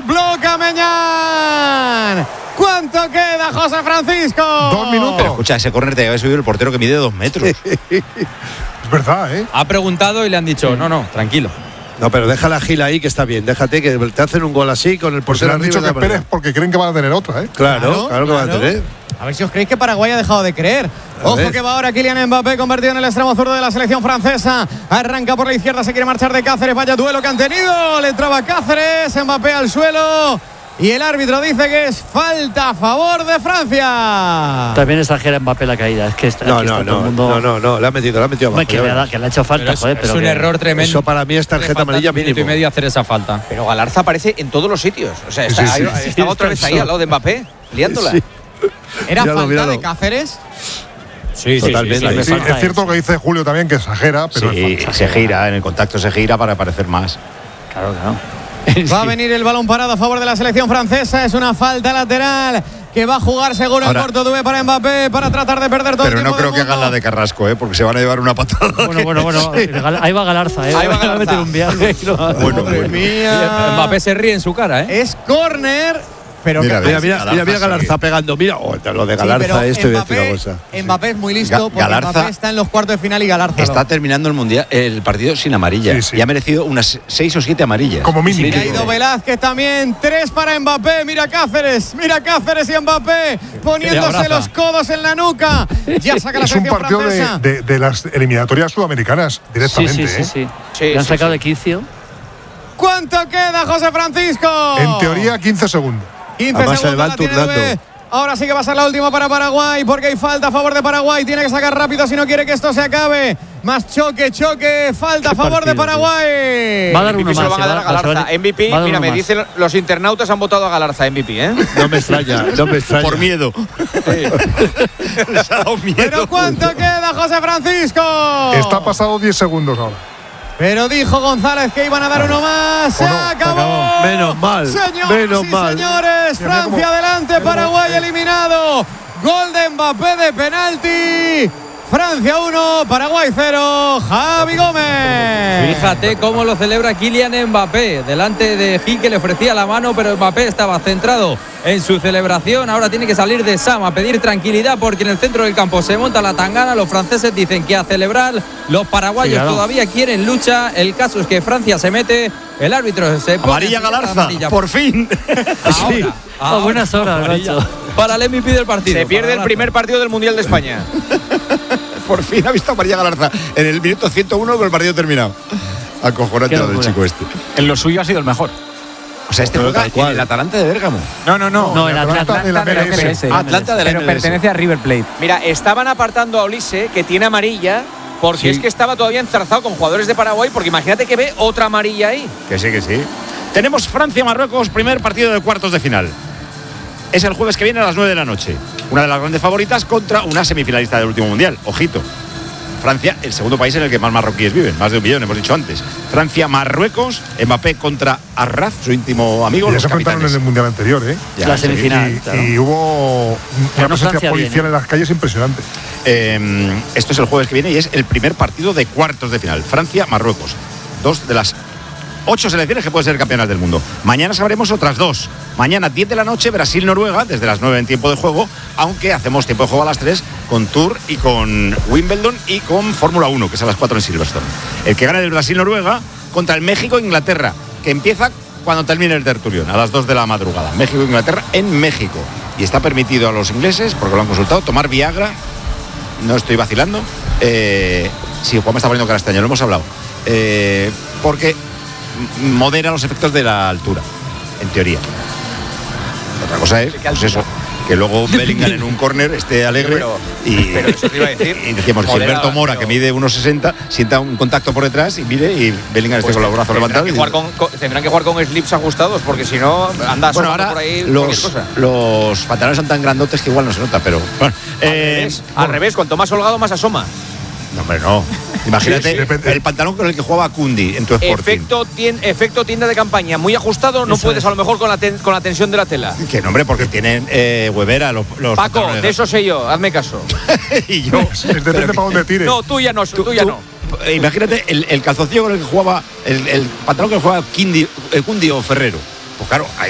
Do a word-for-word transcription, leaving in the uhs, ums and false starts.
bloca Meñán. ¿Cuánto queda, José Francisco? Dos minutos. Pero escucha, ese córner te había subido el portero que mide dos metros. Es verdad, ¿eh? Ha preguntado y le han dicho, no, no, tranquilo. No, pero deja la Gil ahí, que está bien. Déjate que te hacen un gol así con el Pues se portero. le han dicho que arriba, esperes porque creen que van a tener otra, ¿eh? Claro, Claro, claro, que claro. va a tener. A ver si os creéis que Paraguay ha dejado de creer. A Ojo ver. que va ahora Kylian Mbappé, convertido en el extremo zurdo de la selección francesa. Arranca por la izquierda, se quiere marchar de Cáceres. Vaya duelo que han tenido. Le entraba Cáceres, Mbappé al suelo. Y el árbitro dice que es falta a favor de Francia. También exagera Mbappé la caída. Es que está, No, aquí no, está todo no, el mundo. no, no, no, le ha metido, le ha metido Hombre, abajo. que, ya le ha, verás. que le ha hecho falta, Pero es, joder, es pero un que- error tremendo. Eso para mí es tarjeta Falta amarilla un minuto mínimo. y medio hacer esa falta. Pero Galarza aparece en todos los sitios. O sea, está, Sí, sí, ahí- sí. estaba otra vez ahí al lado de Mbappé, liándola. Sí. ¿Era Míralo, falta míralo. de Cáceres? Sí, Totalmente. sí, sí, Sí, falta es cierto lo que dice Julio también, que exagera, pero Sí, es falta. se gira, en el contacto se gira para parecer más. Claro, claro. Va a venir el balón parado a favor de la selección francesa. Es una falta lateral que va a jugar seguro Ahora- en corto Dubé para Mbappé para tratar de perder todo Pero el no tiempo creo del que hagan mundo. la de Carrasco, ¿eh? Porque se van a llevar una patada. Bueno, bueno, bueno. Ahí va Galarza, ¿eh? Ahí va a Galarza. meter un viaje. y lo- Bueno, Madre bueno. mía. Mbappé se ríe en su cara, ¿eh? Es córner, pero Mira, que- Mira, mira, Galarza mira, mira Galarza sigue. pegando. Mira, oh, lo de Sí, Galarza, pero esto voy a decir Mbappé- una cosa. Mbappé es muy listo Ga- porque Galarza Mbappé está en los cuartos de final y Galarza Está no. terminando el mundial, el partido sin amarilla. Sí, sí. Y ha merecido unas seis o siete amarillas. Como mínimo. Y ha ido Velázquez también, tres para Mbappé, mira Cáceres, mira Cáceres y Mbappé poniéndose abraza. los codos en la nuca. Ya saca la Es un selección partido de, francesa. de- de las eliminatorias sudamericanas Sí, directamente, sí, sí, ¿eh? sí. Sí, Le han sí, sacado sí. de quicio. ¿Cuánto queda, José Francisco? En teoría, quince segundos. quince Además, se segundos van la tiene turnando. Dubé. Ahora sí que va a ser la última para Paraguay porque hay falta a favor de Paraguay. Tiene que sacar rápido si no quiere que esto se acabe. Más choque, choque, falta a Qué favor de partido, Paraguay. Va a dar M V P uno se lo más. van a dar a se va- se va- Galarza. M V P, va a dar mira, uno me más. dicen los internautas han votado a Galarza M V P, ¿eh? No me extraña, no me extraña. Por miedo. Les ha dado miedo. Pero ¿cuánto queda, José Francisco? Está pasado diez segundos ahora. Pero dijo González que iban a dar uno más. Se O no, acabó. Menos mal, Señores menos y mal. señores, Mira, mira Francia cómo- adelante, mira Paraguay cómo- eliminado. Gol de Mbappé de penalti. Francia uno, Paraguay cero. Javi Gómez. Fíjate cómo lo celebra Kylian Mbappé. Delante de Gil, que le ofrecía la mano, pero Mbappé estaba centrado en su celebración. Ahora tiene que salir de Sam a pedir tranquilidad porque en el centro del campo se monta la tangana. Los franceses dicen que a celebrar. Los paraguayos Sí, claro. todavía quieren lucha. El caso es que Francia se mete. El árbitro se pone Amarilla a señalar Galarza, amarilla. por fin. Ahora, Sí. A ahora, buenas horas, amarilla macho. para el M V P del partido. Se pierde para el Galarza. primer partido del Mundial de España. Por fin ha visto a María Galarza en el minuto ciento uno con el partido terminado. Acojonante Qué lo del locura. chico este. En lo suyo ha sido el mejor. O sea, este Pero juega tal cual. en el Atalanta de Bérgamo. No, no, no. No, el Atlanta de la de la M L S. M L S. Atlanta de la Pero M L S. pertenece a River Plate. Mira, estaban apartando a Olise, que tiene amarilla, porque Sí. es que estaba todavía enzarzado con jugadores de Paraguay, porque imagínate que ve otra amarilla ahí. Que sí, que sí. Tenemos Francia-Marruecos, primer partido de cuartos de final. Es el jueves que viene a las nueve de la noche. Una de las grandes favoritas contra una semifinalista del último mundial. Ojito. Francia, el segundo país en el que más marroquíes viven, más de un millón, hemos dicho antes. Francia-Marruecos, Mbappé contra Arraz, su íntimo amigo, Ya los se enfrentaron en capitanes. el Mundial anterior, ¿eh? Ya, La sí. semifinal. Y, claro. y hubo una Ganó presencia Francia policial bien, ¿eh? en las calles impresionante. Eh, esto es el jueves que viene y es el primer partido de cuartos de final. Francia-Marruecos. Dos de las ocho selecciones que pueden ser campeonas del mundo. Mañana sabremos otras dos. Mañana, diez de la noche, Brasil-Noruega, desde las nueve en tiempo de juego, aunque hacemos tiempo de juego a las tres con Tour y con Wimbledon y con Fórmula uno, que es a las cuatro en Silverstone. El que gane el Brasil-Noruega contra el México-Inglaterra, que empieza cuando termine el tertulión, a las dos de la madrugada. México-Inglaterra en México. Y está permitido a los ingleses, porque lo han consultado, tomar Viagra. No estoy vacilando. Eh, sí, Juan me está poniendo cara extraña, lo hemos hablado. Eh, porque modera los efectos de la altura, en teoría. Otra cosa es, pues eso, que luego Bellingham en un córner esté alegre Pero- y, pero eso te iba a decir. y decíamos, Modera, Gilberto Mora, pero- que mide uno sesenta, sienta un contacto por detrás y mire, y Bellingham esté Pues con los brazos tendrán levantados. que y- jugar con, con- tendrán que jugar con slips ajustados, porque si no, anda bueno, asomando ahora por ahí los, cualquier cosa. los pantalones son tan grandotes que igual no se nota, pero bueno. Al, Eh, revés, al revés, cuanto más holgado, más asoma. No, hombre, no. Imagínate Sí, sí, depende. el pantalón con el que jugaba Kundi en tu Sporting. Efecto, tien- efecto tienda de campaña, muy ajustado, no Eso puedes es. a lo mejor con la, ten- con la tensión de la tela. Que no, hombre, porque tienen eh, huevera los, los Paco, pantalones de eso sé yo, hazme caso. y yo. Depende para dónde tires. No, tú ya no, tú, Tú- ya tú- no. eh, Imagínate el, el calzoncillo con el que jugaba, el, el pantalón con el que jugaba Kundi, el Kundi o Ferrero. Pues claro, hay